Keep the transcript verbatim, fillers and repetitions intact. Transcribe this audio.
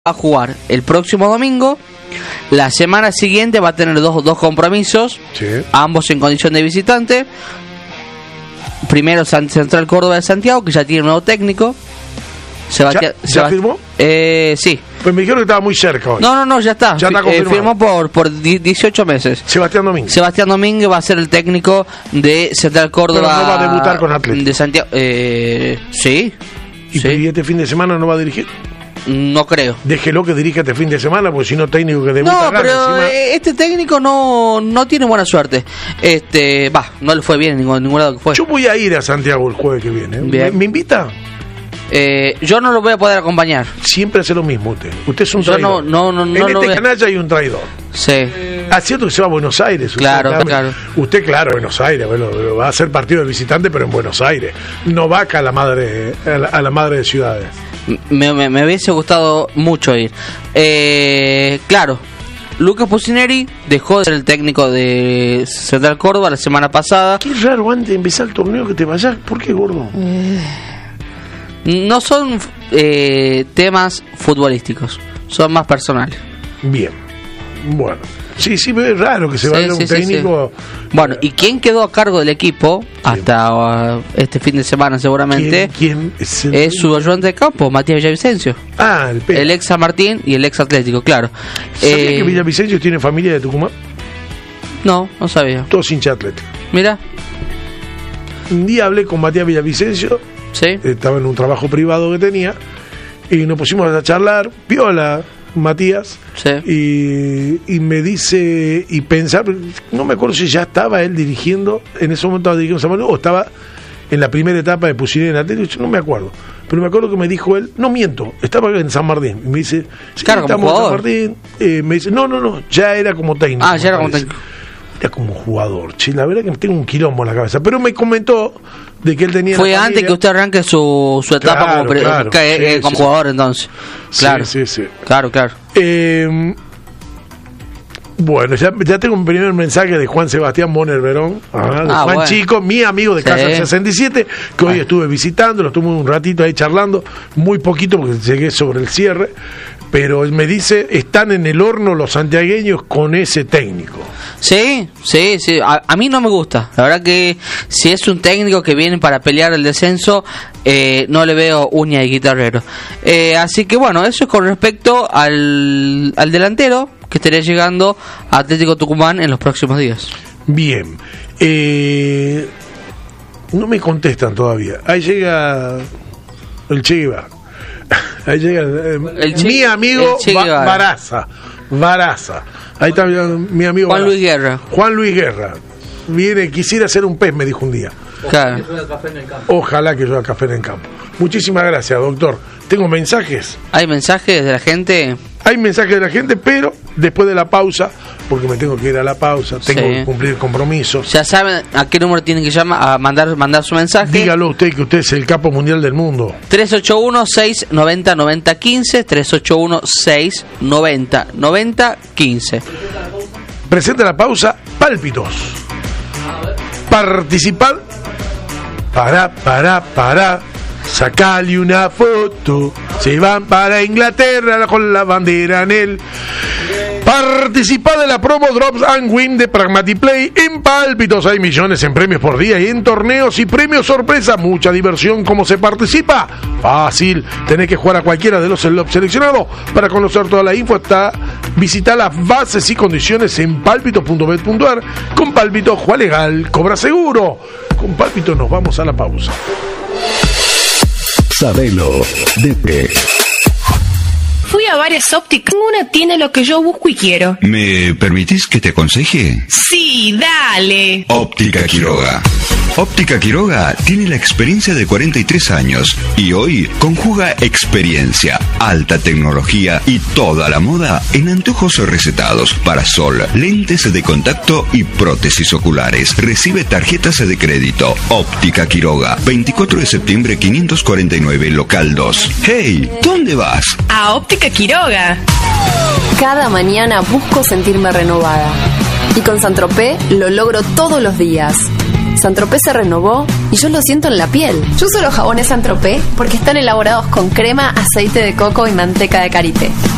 a jugar el próximo domingo. La semana siguiente va a tener dos, dos compromisos, sí, ambos en condición de visitante. Primero Central Córdoba de Santiago, que ya tiene un nuevo técnico. Sebastián, ¿Ya, ¿ya firmó? Eh, sí. Pues me dijeron que estaba muy cerca hoy. No, no, no, ya está. Ya está eh, firmó por, por dieciocho meses. Sebastián Domínguez. Sebastián Domínguez va a ser el técnico de Central Córdoba. Pero no va a debutar con Atlético. De Santiago. Eh, sí. ¿Y sí. este fin de semana no va a dirigir? No creo. Déjelo que dirija este fin de semana, porque si no, técnico que debuta no, gana. Pero encima... este técnico no, no tiene buena suerte. Este, va, no le fue bien en ningún, ningún lado que fue. Yo voy a ir a Santiago el jueves que viene. ¿Me, ¿Me invita? Eh, yo no lo voy a poder acompañar. Siempre hace lo mismo usted. Usted es un yo traidor. No, no, no, en no este no canal ya hay un traidor. Sí. Ah, cierto que se va a Buenos Aires. Claro, usted, claro. Usted, claro, Buenos Aires. Bueno, va a hacer partido de visitante, pero en Buenos Aires. No va acá a la madre, a la, a la madre de ciudades. Me, me, me hubiese gustado mucho ir. Eh, claro. Lucas Pusineri dejó de ser el técnico de Central Córdoba la semana pasada. Qué raro antes de empezar el torneo que te vayas. ¿Por qué, gordo? Eh... No son eh, temas futbolísticos, son más personales. Bien, bueno. Sí, sí, es raro que se sí, vaya sí, un sí, técnico. Sí. Bueno, ¿y quién quedó a cargo del equipo hasta uh, este fin de semana seguramente? ¿Quién, quién es, el... es su ayudante de campo, Matías Villavicencio. Ah, el P. El ex San Martín y el ex Atlético, claro. ¿Sabía eh... que Villavicencio tiene familia de Tucumán? No, no sabía. Todos hincha Atlético. Mira. Un día hablé con Matías Villavicencio. Sí. Estaba en un trabajo privado que tenía y nos pusimos a charlar, piola, Matías, sí. y, y me dice, y pensar, no me acuerdo si ya estaba él dirigiendo, en ese momento estaba dirigiendo San Martín, o estaba en la primera etapa de Pusineri en Atlético, no me acuerdo, pero me acuerdo que me dijo él, no miento, estaba en San Martín, y me dice, sí, claro, estamos en San Martín, eh, me dice, no, no, no, ya era como técnico. Ah, ya era como técnico. Era como jugador, che, la verdad que tengo un quilombo en la cabeza, pero me comentó de que él tenía. Fue antes que usted arranque su, su etapa claro, como, claro, que, sí, eh, como sí, jugador, entonces. Claro, sí, sí, sí. Claro, claro. Eh, bueno, ya, ya tengo un primer mensaje de Juan Sebastián Bonner Verón, ah, de ah, Juan bueno. Chico, mi amigo de sí. Casa sesenta y siete, que hoy ah. estuve visitando, lo estuve un ratito ahí charlando, muy poquito porque llegué sobre el cierre, pero él me dice, están en el horno los santiagueños con ese técnico. Sí, sí, sí. A, a mí no me gusta. La verdad que si es un técnico que viene para pelear el descenso, eh, no le veo uña y guitarrero. Eh, así que bueno, eso es con respecto al, al delantero que estaría llegando a Atlético Tucumán en los próximos días. Bien. Eh, no me contestan todavía. Ahí llega el Che Guevara. Ahí llega eh, el che, mi amigo ba- Baraza. Baraza. Ahí está mi, mi amigo Juan Baraza. Luis Guerra. Juan Luis Guerra. Viene, quisiera hacer un pez, me dijo un día. Claro. Ojalá que yo haga café en el campo. Muchísimas gracias, doctor. Tengo mensajes. ¿Hay mensajes de la gente? Hay mensajes de la gente, pero después de la pausa, porque me tengo que ir a la pausa, tengo sí. que cumplir compromisos. Ya saben a qué número tienen que llamar a mandar mandar su mensaje. Dígalo usted que usted es el capo mundial del mundo. tres ocho uno, seis nueve cero, nueve cero uno cinco, tres ocho uno, seis nueve cero, nueve cero uno cinco. Presente la pausa, pálpitos. Participar. Para, para, para. Sacale una foto. Se van para Inglaterra con la bandera en él. Participa de la promo Drops and Win de Pragmatiplay en Pálpitos. Hay millones en premios por día y en torneos y premios sorpresa. Mucha diversión. ¿Cómo se participa? Fácil. Tenés que jugar a cualquiera de los slots seleccionados. Para conocer toda la info, está visita las bases y condiciones en pálpitos punto bet punto ar. Con Pálpitos, juega legal, cobra seguro. Con Pálpitos nos vamos a la pausa. Sabelo de qué. Fui a varias ópticas. Ninguna tiene lo que yo busco y quiero. ¿Me permitís que te aconseje? Sí, dale. Óptica Quiroga. Óptica Quiroga tiene la experiencia de cuarenta y tres años y hoy conjuga experiencia, alta tecnología y toda la moda en anteojos recetados, parasol, lentes de contacto y prótesis oculares. Recibe tarjetas de crédito. Óptica Quiroga, veinticuatro de septiembre quinientos cuarenta y nueve, local dos. Hey, ¿dónde vas? A Óptica Quiroga. Cada mañana busco sentirme renovada y con Saint-Tropez lo logro todos los días. Saint-Tropez se renovó y yo lo siento en la piel. Yo uso los jabones Saint-Tropez porque están elaborados con crema, aceite de coco y manteca de karité.